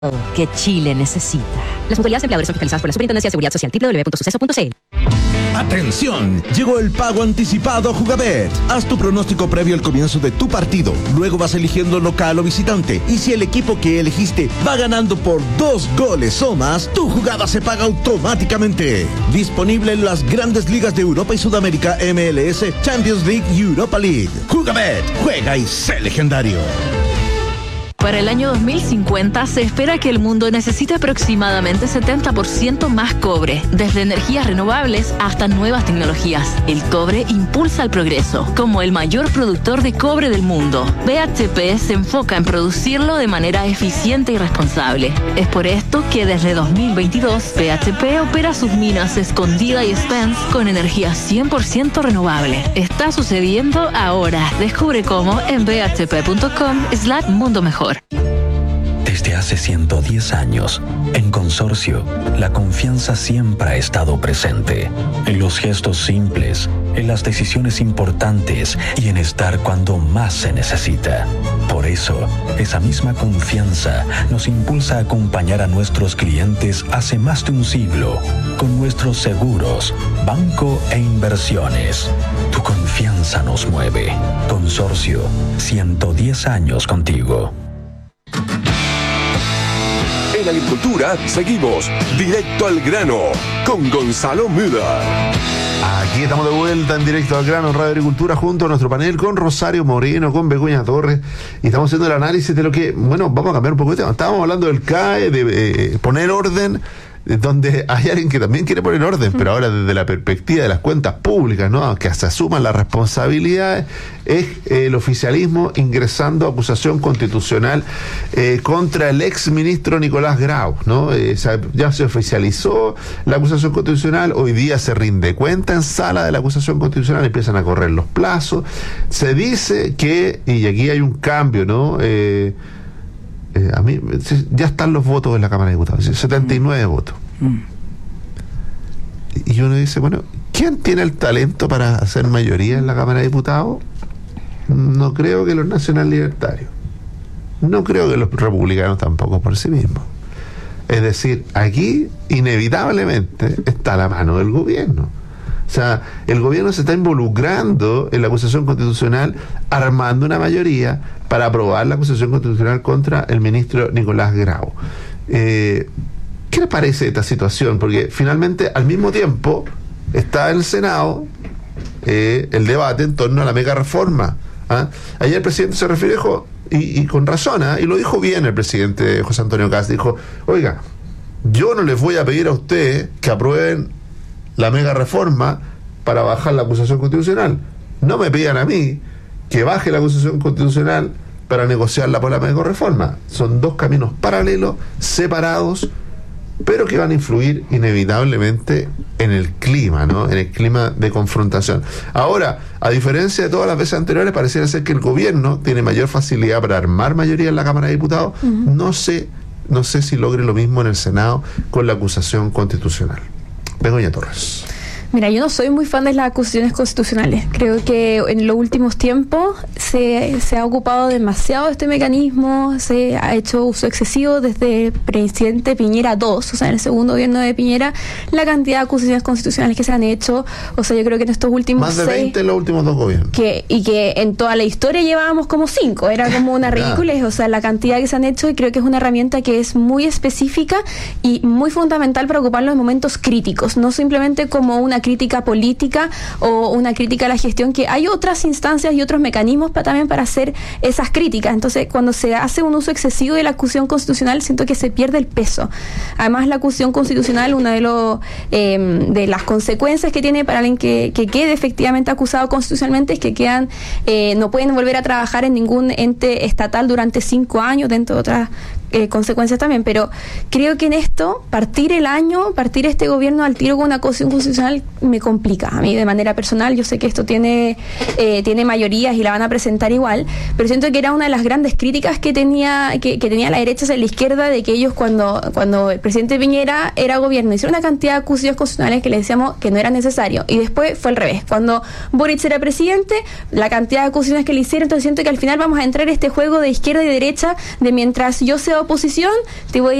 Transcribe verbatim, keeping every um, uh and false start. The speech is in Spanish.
que Chile necesita. Las mutualidades empleadores son fiscalizadas por la Superintendencia de Seguridad Social. doble u doble u doble u punto suceso punto c l. ¡Atención! Llegó el pago anticipado Jugabet. Haz tu pronóstico previo al comienzo de tu partido. Luego vas eligiendo local o visitante. Y si el equipo que elegiste va ganando por dos goles o más, tu jugada se paga automáticamente. Disponible en las grandes ligas de Europa y Sudamérica, M L S, Champions League y Europa League. Jugabet, juega y sé legendario. Para el año dos mil cincuenta se espera que el mundo necesite aproximadamente setenta por ciento más cobre, desde energías renovables hasta nuevas tecnologías. El cobre impulsa el progreso. Como el mayor productor de cobre del mundo, B H P se enfoca en producirlo de manera eficiente y responsable. Es por esto que desde dos mil veintidós, B H P opera sus minas Escondida y Spence con energía cien por ciento renovable. Está sucediendo ahora. Descubre cómo en b h p punto com slash mundo mejor. Desde hace ciento diez años, en Consorcio, la confianza siempre ha estado presente. En los gestos simples, en las decisiones importantes y en estar cuando más se necesita. Por eso, esa misma confianza nos impulsa a acompañar a nuestros clientes hace más de un siglo con nuestros seguros, banco e inversiones. Tu confianza nos mueve. Consorcio, ciento diez años contigo. En agricultura seguimos directo al grano con Gonzalo Müller. Aquí estamos de vuelta en Directo al Grano, Radio Agricultura, junto a nuestro panel con Rosario Moreno, con Begoña Torres, y estamos haciendo el análisis de lo que, bueno, vamos a cambiar un poco de tema. Estábamos hablando del C A E, de eh, poner orden, donde hay alguien que también quiere poner orden, pero ahora desde la perspectiva de las cuentas públicas, ¿no?, que se asuman las responsabilidades, es eh, el oficialismo ingresando acusación constitucional eh, contra el ex ministro Nicolás Grau, ¿no? Eh, ya se oficializó la acusación constitucional, hoy día se rinde cuenta en sala de la acusación constitucional, empiezan a correr los plazos, se dice que, y aquí hay un cambio, ¿no?, eh, Eh, a mí ya están los votos en la Cámara de Diputados, setenta y nueve mm. votos. Mm. Y uno dice, bueno, ¿quién tiene el talento para hacer mayoría en la Cámara de Diputados? No creo que los nacional libertarios. No creo que los republicanos tampoco por sí mismos. Es decir, aquí inevitablemente está la mano del gobierno. O sea, el gobierno se está involucrando en la acusación constitucional, armando una mayoría para aprobar la acusación constitucional contra el ministro Nicolás Grau. Eh, ¿Qué les parece esta situación? Porque finalmente, al mismo tiempo, está en el Senado eh, el debate en torno a la mega reforma. ¿ah? Ayer el presidente se refirió, y, y con razón, ¿ah? y lo dijo bien el presidente José Antonio Kast, dijo, oiga, yo no les voy a pedir a ustedes que aprueben la mega reforma para bajar la acusación constitucional. No me pidan a mí que baje la acusación constitucional para negociarla por la mega reforma. Son dos caminos paralelos, separados, pero que van a influir inevitablemente en el clima, ¿no?, en el clima de confrontación. Ahora, a diferencia de todas las veces anteriores, pareciera ser que el gobierno tiene mayor facilidad para armar mayoría en la Cámara de Diputados. Uh-huh. No sé, no sé si logre lo mismo en el Senado con la acusación constitucional. Begoña Torres. Mira, yo no soy muy fan de las acusaciones constitucionales. Creo que en los últimos tiempos se, se ha ocupado demasiado este mecanismo, se ha hecho uso excesivo desde el presidente Piñera dos, o sea, en el segundo gobierno de Piñera, la cantidad de acusaciones constitucionales que se han hecho. O sea, yo creo que en estos últimos Más de seis, veinte en los últimos dos gobiernos. Que, y que en toda la historia llevábamos como cinco. Era como una ridiculez, o sea, la cantidad que se han hecho, y creo que es una herramienta que es muy específica y muy fundamental para ocuparlo en momentos críticos, no simplemente como una crítica política o una crítica a la gestión, que hay otras instancias y otros mecanismos para, también para hacer esas críticas. Entonces, cuando se hace un uso excesivo de la acusación constitucional, siento que se pierde el peso. Además, la acusación constitucional, una de los eh, de las consecuencias que tiene para alguien que, que quede efectivamente acusado constitucionalmente es que quedan eh, no pueden volver a trabajar en ningún ente estatal durante cinco años, dentro de otras Eh, consecuencias también, pero creo que en esto, partir el año, partir este gobierno al tiro con una acusación constitucional me complica. A mí de manera personal, yo sé que esto tiene eh, tiene mayorías y la van a presentar igual, pero siento que era una de las grandes críticas que tenía que, que tenía la derecha hacia la izquierda, de que ellos cuando cuando el presidente Piñera era gobierno hicieron una cantidad de acusaciones constitucionales que le decíamos que no era necesario, y después fue al revés, cuando Boric era presidente, la cantidad de acusaciones que le hicieron. Entonces siento que al final vamos a entrar en este juego de izquierda y derecha, de mientras yo sea oposición, te voy